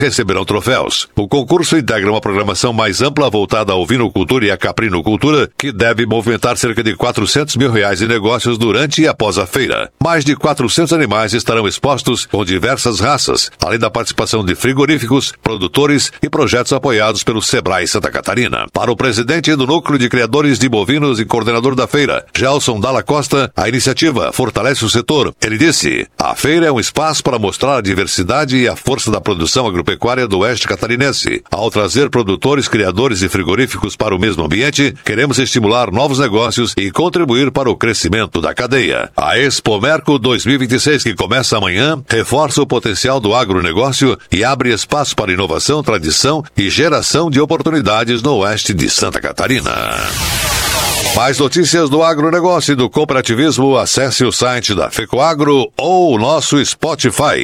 receberão troféus. O concurso integra uma programação mais ampla voltada à ovinocultura e à caprinocultura, que deve movimentar cerca de R$400 mil em negócios durante e após a feira. Mais de 400 animais estarão expostos com diversas raças, além da participação de frigoríficos, produtores e projetos apoiados pelo Sebrae Santa Catarina. Para o presidente do Núcleo de Criadores de Bovinos e coordenador da feira, Gelson Dalla Costa, a iniciativa fortalece o setor. Ele disse: a feira é um espaço para mostrar a diversidade e a força da produção agropecuária do oeste catarinense. Ao trazer produtores, criadores e frigoríficos para o mesmo ambiente, queremos estimular novos negócios e contribuir para o crescimento da cadeia. A Expomerco 2026, que começa amanhã, reforça o potencial do agronegócio e abre espaço para inovação, tradição e geração de oportunidades no oeste de Santa Catarina. Mais notícias do agronegócio e do cooperativismo, acesse o site da FECOAGRO ou o nosso Spotify.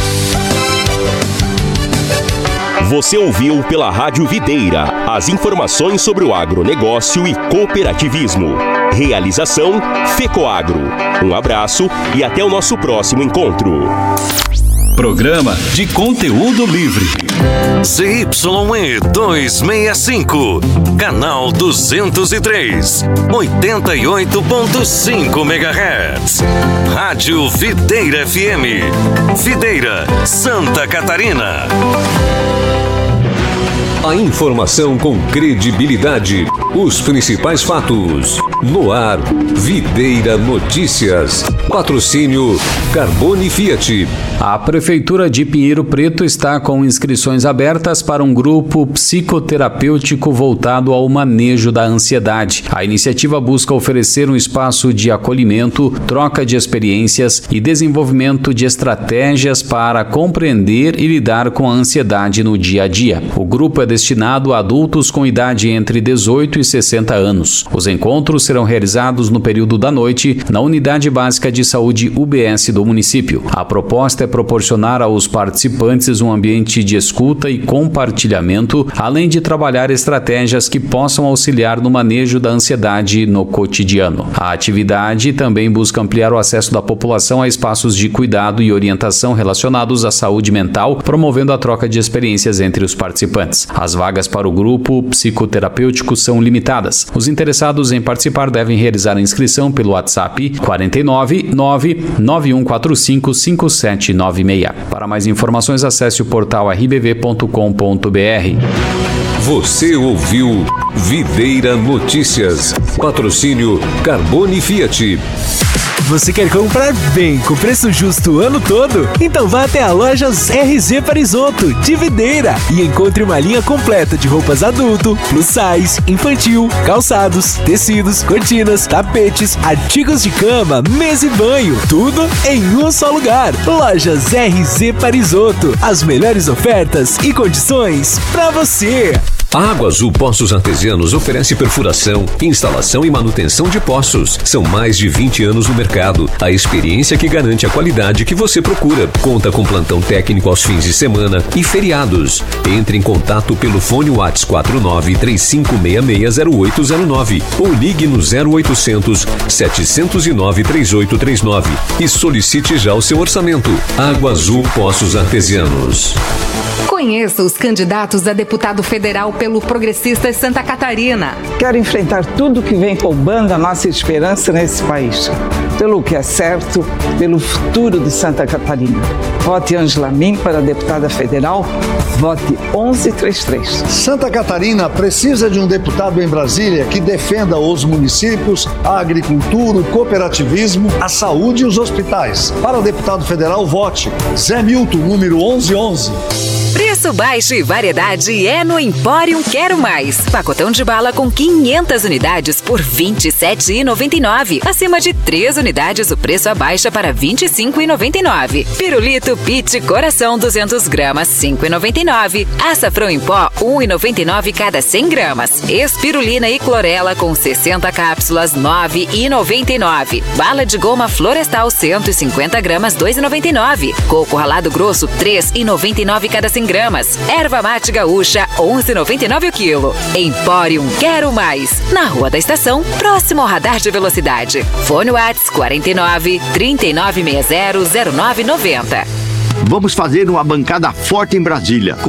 Você ouviu pela Rádio Videira as informações sobre o agronegócio e cooperativismo. Realização FECOAGRO. Um abraço e até o nosso próximo encontro. Programa de conteúdo livre. CYE 265, canal 203, 88.5 MHz. Rádio Videira FM. Videira, Santa Catarina. A informação com credibilidade. Os principais fatos. No ar, Videira Notícias. Patrocínio Carbone Fiat. A Prefeitura de Pinheiro Preto está com inscrições abertas para um grupo psicoterapêutico voltado ao manejo da ansiedade. A iniciativa busca oferecer um espaço de acolhimento, troca de experiências e desenvolvimento de estratégias para compreender e lidar com a ansiedade no dia a dia. O grupo é destinado a adultos com idade entre 18 e 60 anos. Os encontros serão realizados no período da noite na Unidade Básica de Saúde UBS do município. A proposta é proporcionar aos participantes um ambiente de escuta e compartilhamento, além de trabalhar estratégias que possam auxiliar no manejo da ansiedade no cotidiano. A atividade também busca ampliar o acesso da população a espaços de cuidado e orientação relacionados à saúde mental, promovendo a troca de experiências entre os participantes. As vagas para o grupo psicoterapêutico são limitadas. Os interessados em participar devem realizar a inscrição pelo WhatsApp 49 99145 5796. Para mais informações, acesse o portal rbv.com.br. Você ouviu Videira Notícias. Patrocínio Carbone Fiat. Você quer comprar bem, com preço justo o ano todo? Então vá até a Lojas RZ Parisotto, de Videira, e encontre uma linha completa de roupas adulto, plus size, infantil, calçados, tecidos, cortinas, tapetes, artigos de cama, mesa e banho, tudo em um só lugar. Lojas RZ Parisotto, as melhores ofertas e condições para você. A Água Azul Poços Artesianos oferece perfuração, instalação e manutenção de poços. São mais de 20 anos no mercado. A experiência que garante a qualidade que você procura. Conta com plantão técnico aos fins de semana e feriados. Entre em contato pelo fone WhatsApp 4935660809 ou ligue no 0800 709 3839 e solicite já o seu orçamento. Água Azul Poços Artesianos. Conheça os candidatos a deputado federal pelo Progressistas Santa Catarina. Quero enfrentar tudo que vem roubando a nossa esperança nesse país. Pelo que é certo, pelo futuro de Santa Catarina. Vote Ângela Min para deputada federal. Vote 1133. Santa Catarina precisa de um deputado em Brasília que defenda os municípios, a agricultura, o cooperativismo, a saúde e os hospitais. Para deputado federal, vote Zé Milton, número 1111. Preço baixo e variedade é no Empório Quero Mais. Pacotão de bala com 500 unidades por R$ 27,99. Acima de 3 unidades, o preço abaixa para R$ 25,99. Pirulito Pit Coração 200 gramas, R$ 5,99. Açafrão em pó, R$ 1,99 cada 100 gramas. Espirulina e clorela com 60 cápsulas, R$ 9,99. Bala de goma florestal 150 gramas, R$ 2,99. Coco ralado grosso, R$ 3,99 cada 100 gramas. Erva mate gaúcha, R$ 11,99 o quilo. Empório Quero Mais. Na Rua da Estação, próximo ao radar de velocidade. Fone WhatsApp 49 3960 0990. Vamos fazer uma bancada forte em Brasília.